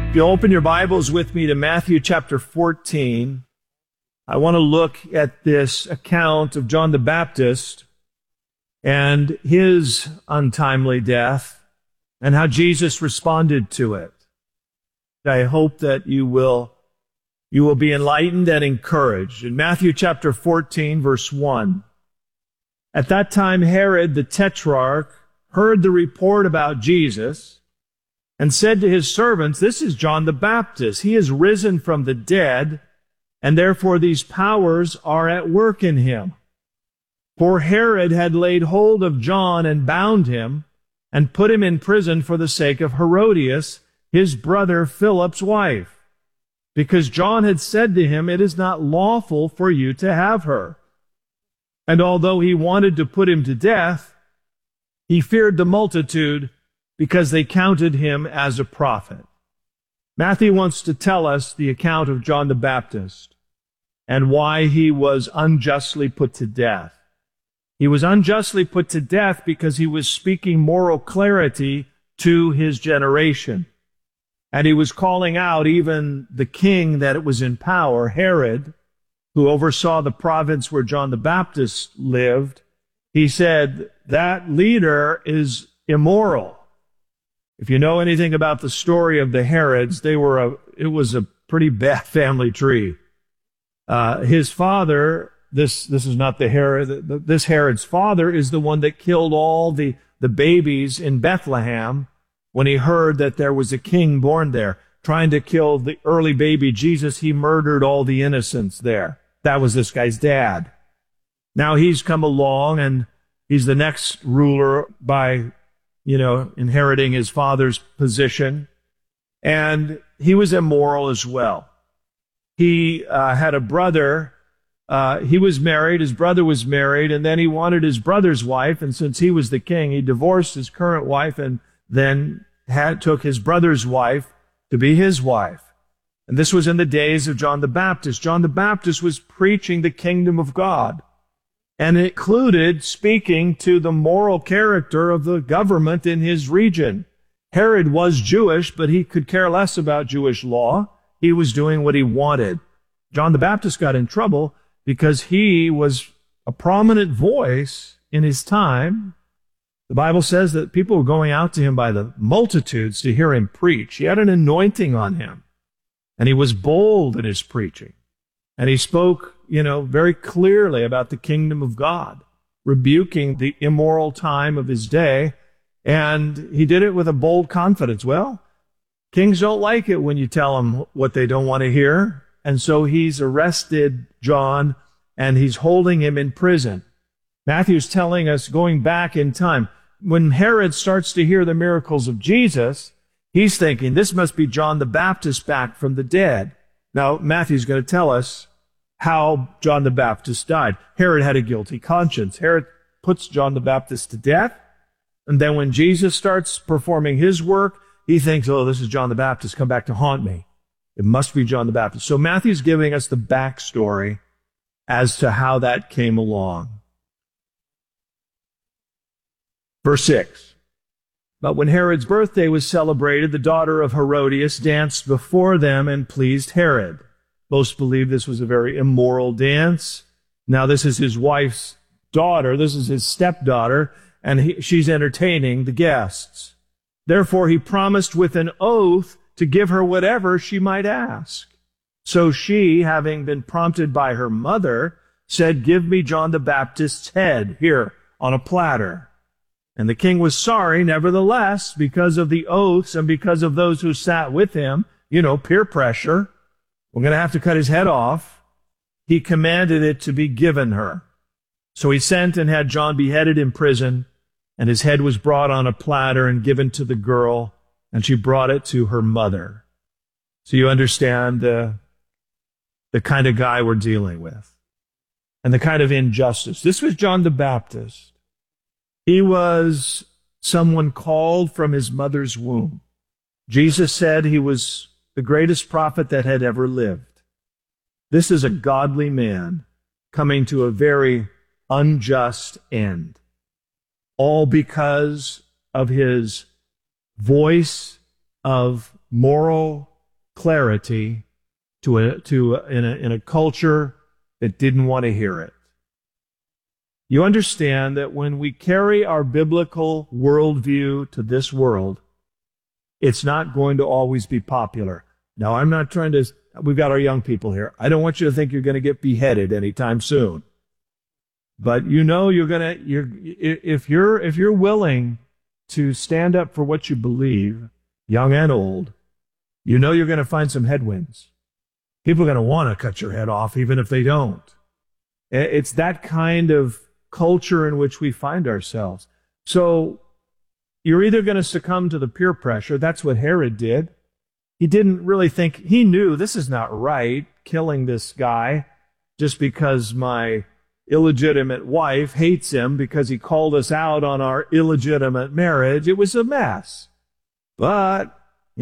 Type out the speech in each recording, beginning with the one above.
If you open your Bibles with me to Matthew chapter 14, I want to look at this account of John the Baptist and his untimely death and how Jesus responded to it. I hope that you will be enlightened and encouraged. In Matthew chapter 14, verse 1, at that time Herod the Tetrarch heard the report about Jesus and said to his servants, "This is John the Baptist. He is risen from the dead, and therefore these powers are at work in him." For Herod had laid hold of John and bound him and put him in prison for the sake of Herodias, his brother Philip's wife, because John had said to him, "It is not lawful for you to have her." And although he wanted to put him to death, he feared the multitude because they counted him as a prophet. Matthew wants to tell us the account of John the Baptist and why he was unjustly put to death. He was unjustly put to death because he was speaking moral clarity to his generation. And he was calling out even the king that was in power, Herod, who oversaw the province where John the Baptist lived. He said, that leader is immoral. If you know anything about the story of the Herods, it was a pretty bad family tree. His father, this is not the Herod, this Herod's father is the one that killed all the babies in Bethlehem when he heard that there was a king born there. Trying to kill the early baby Jesus, he murdered all the innocents there. That was this guy's dad. Now he's come along and he's the next ruler by inheriting his father's position. And he was immoral as well. He had a brother. He was married. His brother was married. And then he wanted his brother's wife. And since he was the king, he divorced his current wife and then took his brother's wife to be his wife. And this was in the days of John the Baptist. John the Baptist was preaching the kingdom of God. And it included speaking to the moral character of the government in his region. Herod was Jewish, but he could care less about Jewish law. He was doing what he wanted. John the Baptist got in trouble because he was a prominent voice in his time. The Bible says that people were going out to him by the multitudes to hear him preach. He had an anointing on him, and he was bold in his preaching. And he spoke, very clearly about the kingdom of God, rebuking the immoral time of his day. And he did it with a bold confidence. Well, kings don't like it when you tell them what they don't want to hear. And so he's arrested John and he's holding him in prison. Matthew's telling us, going back in time, when Herod starts to hear the miracles of Jesus, he's thinking, this must be John the Baptist back from the dead. Now, Matthew's going to tell us how John the Baptist died. Herod had a guilty conscience. Herod puts John the Baptist to death. And then when Jesus starts performing his work, he thinks, oh, this is John the Baptist, come back to haunt me. It must be John the Baptist. So Matthew's giving us the backstory as to how that came along. Verse 6. But when Herod's birthday was celebrated, the daughter of Herodias danced before them and pleased Herod. Most believe this was a very immoral dance. Now this is his wife's daughter. This is his stepdaughter, and she's entertaining the guests. Therefore he promised with an oath to give her whatever she might ask. So she, having been prompted by her mother, said, "Give me John the Baptist's head here on a platter." And the king was sorry, nevertheless, because of the oaths and because of those who sat with him, peer pressure. We're going to have to cut his head off. He commanded it to be given her. So he sent and had John beheaded in prison, and his head was brought on a platter and given to the girl, and she brought it to her mother. So you understand the kind of guy we're dealing with and the kind of injustice. This was John the Baptist. He was someone called from his mother's womb. Jesus said he was the greatest prophet that had ever lived. This is a godly man coming to a very unjust end, all because of his voice of moral clarity in a culture that didn't want to hear it. You understand that when we carry our biblical worldview to this world, it's not going to always be popular. Now, I'm not trying to, we've got our young people here. I don't want you to think you're going to get beheaded anytime soon. But you know if you're willing to stand up for what you believe, young and old, you know you're going to find some headwinds. People are going to want to cut your head off even if they don't. It's that kind of culture in which we find ourselves. So you're either going to succumb to the peer pressure. That's what Herod did. He didn't really think, he knew this is not right, killing this guy just because my illegitimate wife hates him because he called us out on our illegitimate marriage. It was a mess. But,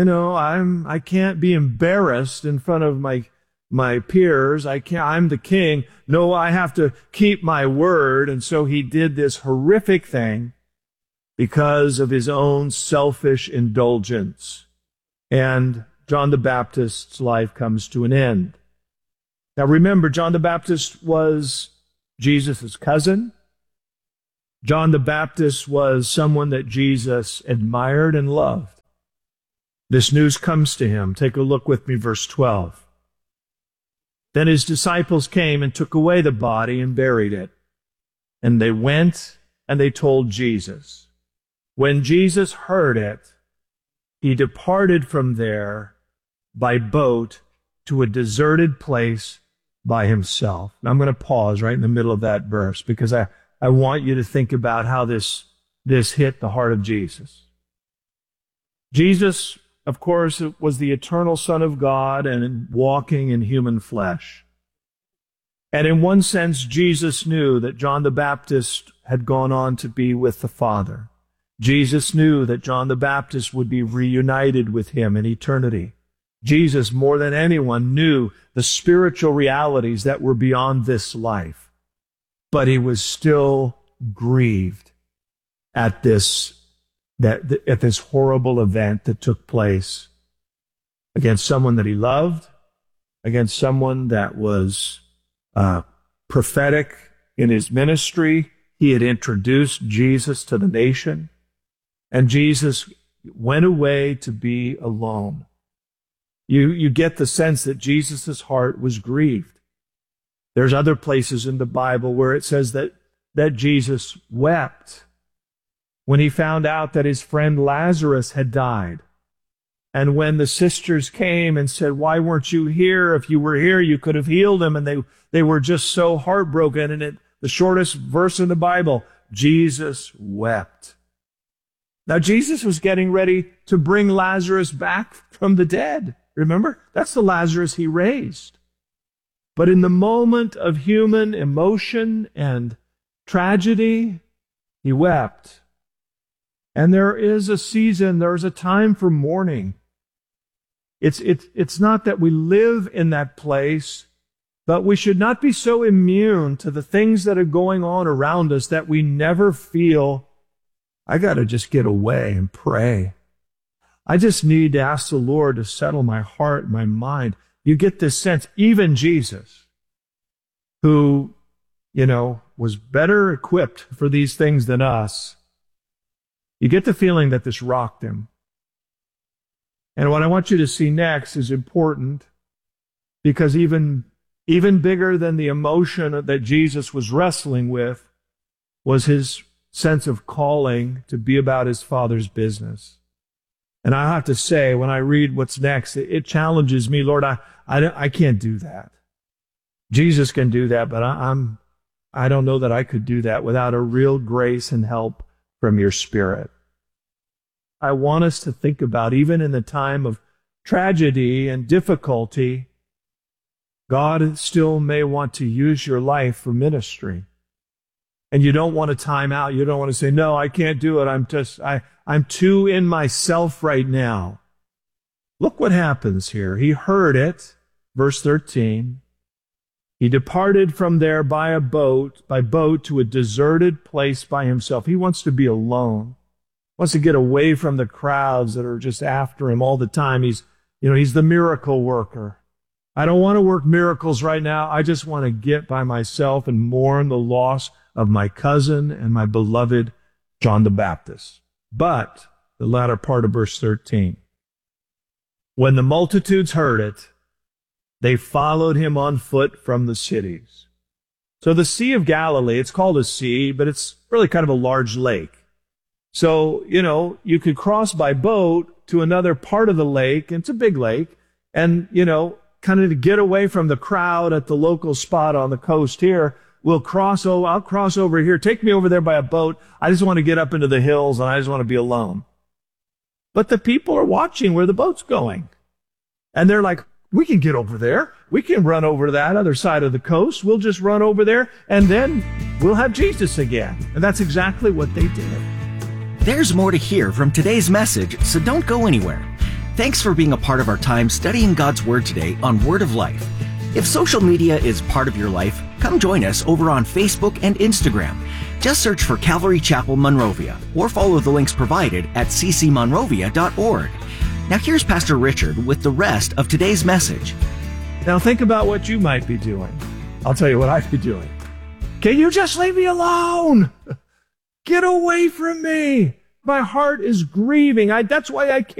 I can't be embarrassed in front of my peers. I'm the king. No, I have to keep my word. And so he did this horrific thing because of his own selfish indulgence. And John the Baptist's life comes to an end. Now remember, John the Baptist was Jesus' cousin. John the Baptist was someone that Jesus admired and loved. This news comes to him. Take a look with me, verse 12. Then his disciples came and took away the body and buried it. And they went and they told Jesus. When Jesus heard it, he departed from there by boat to a deserted place by himself. Now I'm going to pause right in the middle of that verse because I want you to think about how this hit the heart of Jesus. Jesus, of course, was the eternal Son of God and walking in human flesh. And in one sense, Jesus knew that John the Baptist had gone on to be with the Father. Jesus knew that John the Baptist would be reunited with him in eternity. Jesus, more than anyone, knew the spiritual realities that were beyond this life. But he was still grieved at this horrible event that took place against someone that he loved, against someone that was prophetic in his ministry. He had introduced Jesus to the nation, and Jesus went away to be alone. You get the sense that Jesus' heart was grieved. There's other places in the Bible where it says that Jesus wept when he found out that his friend Lazarus had died. And when the sisters came and said, "Why weren't you here? If you were here, you could have healed him." And they were just so heartbroken. And the shortest verse in the Bible, Jesus wept. Now, Jesus was getting ready to bring Lazarus back from the dead. Remember? That's the Lazarus he raised. But in the moment of human emotion and tragedy, he wept. And there is a season, there's a time for mourning. It's not that we live in that place, but we should not be so immune to the things that are going on around us that we never feel, I got to just get away and pray. I just need to ask the Lord to settle my heart, my mind. You get this sense, even Jesus, who, was better equipped for these things than us, you get the feeling that this rocked him. And what I want you to see next is important because even bigger than the emotion that Jesus was wrestling with was his sense of calling to be about his Father's business. And I have to say, when I read what's next, it challenges me. Lord, I can't do that. Jesus can do that, but I don't know that I could do that without a real grace and help from your Spirit. I want us to think about, even in the time of tragedy and difficulty, God still may want to use your life for ministry. And you don't want to time out. You don't want to say, "No, I can't do it. I'm too in myself right now." Look what happens here. He heard it, verse 13. He departed from there by boat to a deserted place by himself. He wants to be alone. Wants to get away from the crowds that are just after him all the time. He's the miracle worker. I don't want to work miracles right now. I just want to get by myself and mourn the loss of my cousin and my beloved John the Baptist. But the latter part of verse 13. When the multitudes heard it, they followed him on foot from the cities. So the Sea of Galilee, it's called a sea, but it's really kind of a large lake. So, you could cross by boat to another part of the lake, and it's a big lake, and, kind of to get away from the crowd at the local spot on the coast here, I'll cross over here. Take me over there by a boat. I just want to get up into the hills, and I just want to be alone. But the people are watching where the boat's going. And they're like, we can get over there. We can run over to that other side of the coast. We'll just run over there, and then we'll have Jesus again. And that's exactly what they did. There's more to hear from today's message, so don't go anywhere. Thanks for being a part of our time studying God's Word today on Word of Life. If social media is part of your life, come join us over on Facebook and Instagram. Just search for Calvary Chapel Monrovia or follow the links provided at ccmonrovia.org. Now here's Pastor Richard with the rest of today's message. Now think about what you might be doing. I'll tell you what I'd be doing. Can you just leave me alone? Get away from me. My heart is grieving. That's why I came.